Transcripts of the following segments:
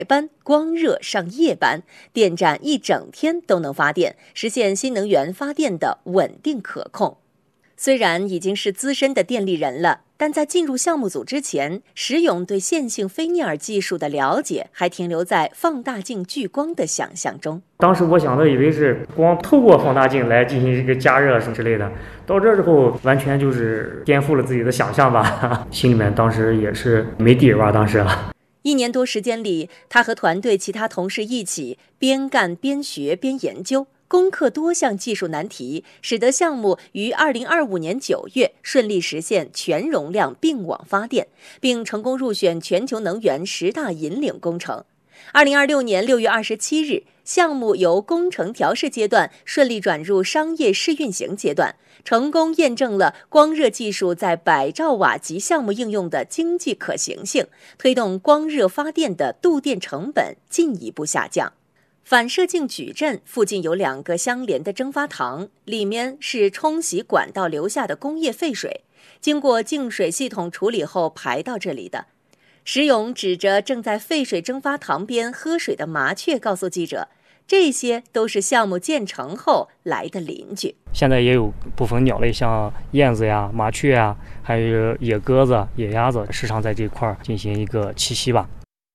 班，光热上夜班，电站一整天都能发电，实现新能源发电的稳定可控。虽然已经是资深的电力人了，但在进入项目组之前，石勇对线性菲涅尔技术的了解还停留在放大镜聚光的想象中。 当时我想的以为是光透过放大镜来进行一个加热什么之类的，到这之后完全就是颠覆了自己的想象吧，心里面当时也是没底儿吧，当时。 1年多时间里，他和团队其他同事一起边干边学边研究，攻克多项技术难题，使得项目于2025年9月顺利实现全容量并网发电，并成功入选全球能源10大引领工程。2026年6月27日，项目由工程调试阶段顺利转入商业试运行阶段，成功验证了光热技术在100兆瓦级项目应用的经济可行性，推动光热发电的度电成本进一步下降。反射镜矩阵附近有2个相连的蒸发塘，里面是冲洗管道留下的工业废水，经过净水系统处理后排到这里的。石勇指着正在废水蒸发塘边喝水的麻雀告诉记者，这些都是项目建成后来的邻居。 现在也有部分鸟类，像燕子呀、麻雀呀，还有野鸽子、野鸭子，时常在这块进行一个栖息吧。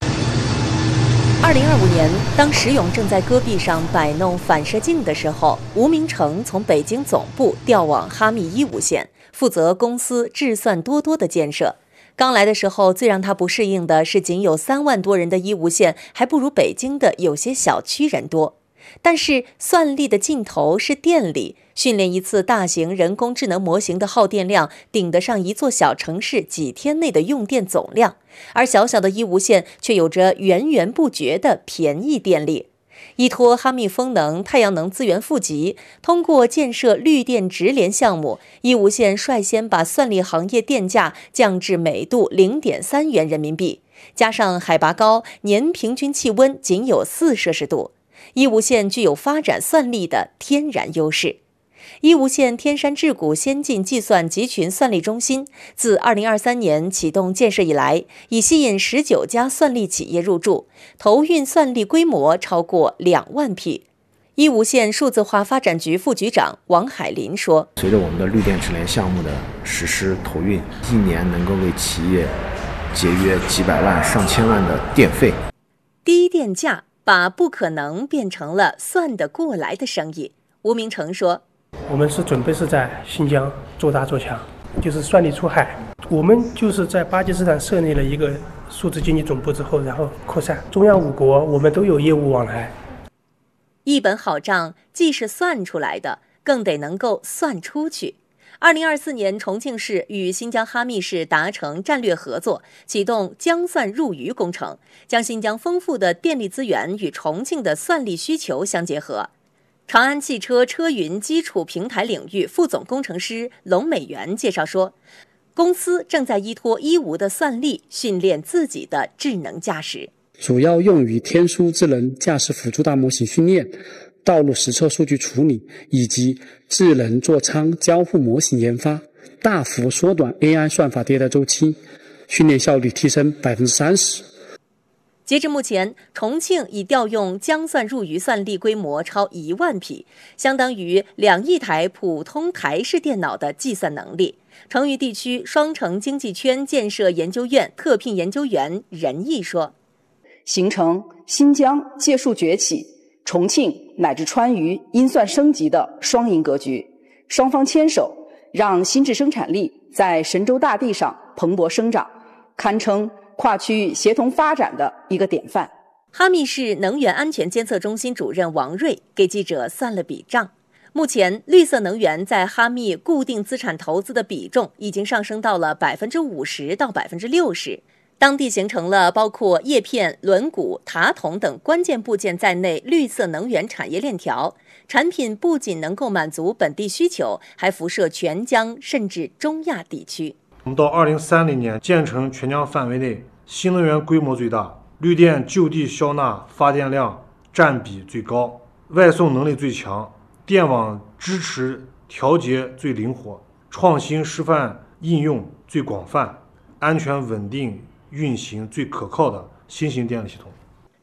2025年，当石勇正在戈壁上摆弄反射镜的时候，吴明成从北京总部调往哈密伊吾县，负责公司智算多多的建设。刚来的时候，最让他不适应的是，仅有3万多人的伊吾县，还不如北京的有些小区人多。但是算力的尽头是电力，训练一次大型人工智能模型的耗电量，顶得上一座小城市几天内的用电总量。而小小的伊吾县却有着源源不绝的便宜电力。依托哈密风能、太阳能资源富集，通过建设绿电直连项目，伊吾县率先把算力行业电价降至每度0.3元人民币，加上海拔高，年平均气温仅有4摄氏度，伊吾县具有发展算力的天然优势。伊吾县天山智谷先进计算集群算力中心自2023年启动建设以来，已吸引19家算力企业入驻，投运算力规模超过2万匹。伊吾县数字化发展局副局长王海林说：“ 随着我们的绿电直连项目的实施投运，一年能够为企业节约几百万、上千万的电费。 低电价把不可能变成了算得过来的生意。”吴明成说：“ 我们准备在新疆做大做强，就是算力出海。我们就是在巴基斯坦设立了一个数字经济总部之后，然后扩散中亚5国，我们都有业务往来。 一本好账既是算出来的，更得能够算出去。2024年，重庆市与新疆哈密市达成战略合作，启动疆算入渝工程，将新疆丰富的电力资源与重庆的算力需求相结合。长安汽车车云基础平台领域副总工程师龙美元介绍说，公司正在依托伊吾的算力训练自己的智能驾驶， 主要用于天书智能驾驶辅助大模型训练、道路实测数据处理以及智能座舱交互模型研发，大幅缩短 AI 算法迭代周期，训练效率提升30%。 截至目前，重庆已调用疆算入渝算力规模超1万匹，相当于2亿台普通台式电脑的计算能力。成渝地区双城经济圈建设研究院特聘研究员任毅说：“ 形成新疆借数崛起、重庆乃至川渝因算升级的双赢格局，双方牵手，让新智生产力在神州大地上蓬勃生长，堪称跨区域协同发展的一个典范。” 哈密市能源安全监测中心主任王瑞给记者算了笔账，目前绿色能源在哈密固定资产投资的比重已经上升到了50%到60%，当地形成了包括叶片、轮毂、塔筒等关键部件在内绿色能源产业链条，产品不仅能够满足本地需求，还辐射全疆甚至中亚地区。 我们到2030年建成全疆范围内新能源规模最大、绿电就地消纳发电量占比最高、外送能力最强、电网支持调节最灵活、创新示范应用最广泛、安全稳定运行最可靠的新型电力系统。